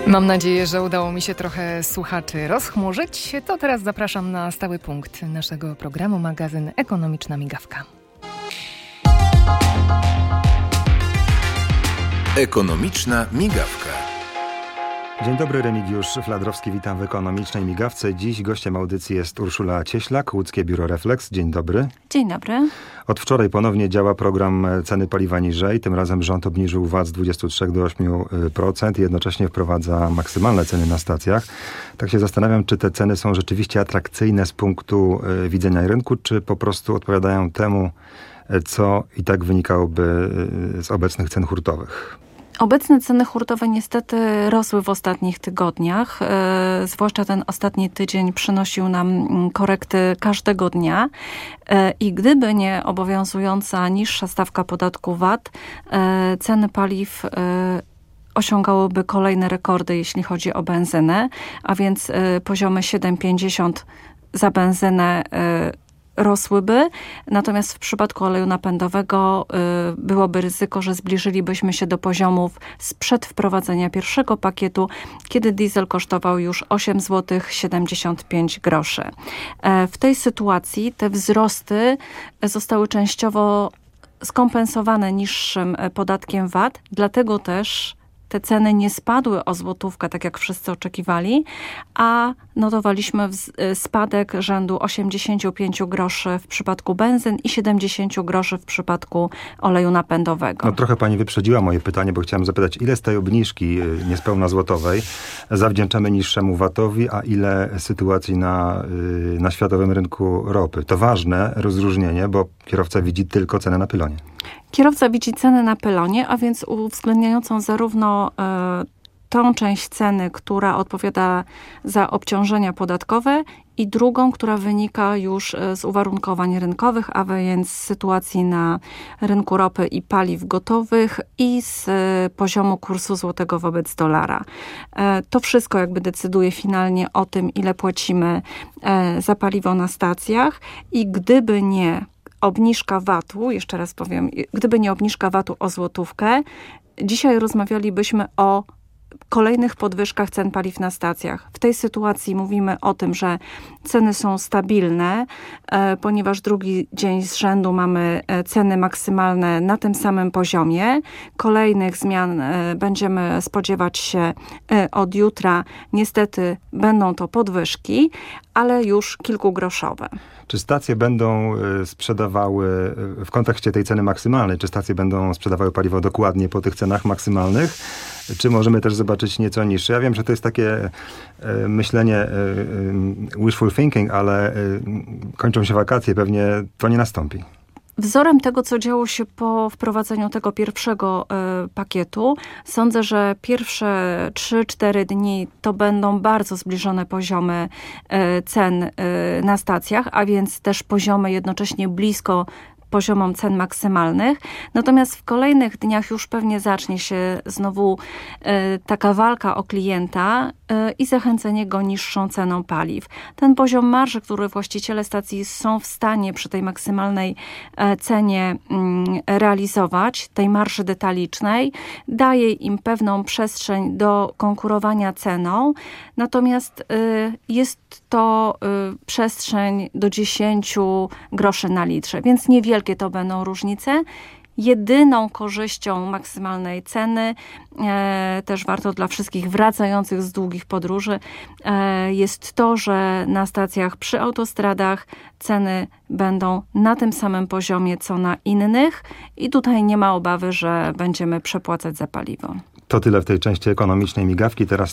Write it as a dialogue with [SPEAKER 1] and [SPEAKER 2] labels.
[SPEAKER 1] Mam nadzieję, że udało mi się trochę słuchaczy rozchmurzyć. To teraz zapraszam na stały punkt naszego programu, magazyn Ekonomiczna Migawka.
[SPEAKER 2] Ekonomiczna Migawka.
[SPEAKER 3] Dzień dobry, Remigiusz Fladrowski, witam w Ekonomicznej Migawce. Dziś gościem audycji jest Urszula Cieślak, Łódzkie Biuro Reflex. Dzień dobry.
[SPEAKER 4] Dzień dobry.
[SPEAKER 3] Od wczoraj ponownie działa program Ceny paliwa niżej. Tym razem rząd obniżył VAT z 23 do 8% i jednocześnie wprowadza maksymalne ceny na stacjach. Tak się zastanawiam, czy te ceny są rzeczywiście atrakcyjne z punktu widzenia rynku, czy po prostu odpowiadają temu, co i tak wynikałoby z obecnych cen hurtowych.
[SPEAKER 4] Obecne ceny hurtowe niestety rosły w ostatnich tygodniach. Zwłaszcza ten ostatni tydzień przynosił nam korekty każdego dnia. I gdyby nie obowiązująca niższa stawka podatku VAT, ceny paliw osiągałyby kolejne rekordy, jeśli chodzi o benzynę, a więc poziomy 7,50 za benzynę rosłyby, natomiast w przypadku oleju napędowego byłoby ryzyko, że zbliżylibyśmy się do poziomów sprzed wprowadzenia pierwszego pakietu, kiedy diesel kosztował już 8 zł 75 groszy. W tej sytuacji te wzrosty zostały częściowo skompensowane niższym podatkiem VAT, dlatego też te ceny nie spadły o złotówkę, tak jak wszyscy oczekiwali, a notowaliśmy spadek rzędu 85 groszy w przypadku benzyn i 70 groszy w przypadku oleju napędowego.
[SPEAKER 3] No trochę pani wyprzedziła moje pytanie, bo chciałem zapytać, ile z tej obniżki niespełna złotowej zawdzięczamy niższemu VAT-owi, a ile sytuacji na światowym rynku ropy? To ważne rozróżnienie, bo kierowca widzi tylko cenę na pylonie.
[SPEAKER 4] Kierowca widzi cenę na pylonie, a więc uwzględniającą zarówno tą część ceny, która odpowiada za obciążenia podatkowe i drugą, która wynika już z uwarunkowań rynkowych, a więc z sytuacji na rynku ropy i paliw gotowych i z poziomu kursu złotego wobec dolara. To wszystko jakby decyduje finalnie o tym, ile płacimy za paliwo na stacjach i gdyby nie obniżka VAT-u, jeszcze raz powiem, gdyby nie obniżka VAT-u o złotówkę, dzisiaj rozmawialibyśmy o kolejnych podwyżkach cen paliw na stacjach. W tej sytuacji mówimy o tym, że ceny są stabilne, ponieważ drugi dzień z rzędu mamy ceny maksymalne na tym samym poziomie. Kolejnych zmian będziemy spodziewać się od jutra. Niestety będą to podwyżki, ale już kilkugroszowe.
[SPEAKER 3] Czy stacje będą sprzedawały, w kontekście tej ceny maksymalnej, czy stacje będą sprzedawały paliwo dokładnie po tych cenach maksymalnych? Czy możemy też zobaczyć nieco niższe? Ja wiem, że to jest takie myślenie wishful thinking, ale kończą się wakacje, pewnie to nie nastąpi.
[SPEAKER 4] Wzorem tego, co działo się po wprowadzeniu tego pierwszego pakietu, sądzę, że pierwsze 3-4 dni to będą bardzo zbliżone poziomy cen na stacjach, a więc też poziomy jednocześnie blisko poziomom cen maksymalnych. Natomiast w kolejnych dniach już pewnie zacznie się znowu taka walka o klienta i zachęcenie go niższą ceną paliw. Ten poziom marży, który właściciele stacji są w stanie przy tej maksymalnej cenie realizować, tej marży detalicznej, daje im pewną przestrzeń do konkurowania ceną. Natomiast jest to przestrzeń do 10 groszy na litrze, więc niewielkie to będą różnice. Jedyną korzyścią maksymalnej ceny, też warto dla wszystkich wracających z długich podróży, jest to, że na stacjach przy autostradach ceny będą na tym samym poziomie, co na innych i tutaj nie ma obawy, że będziemy przepłacać za paliwo.
[SPEAKER 3] To tyle w tej części ekonomicznej migawki. Teraz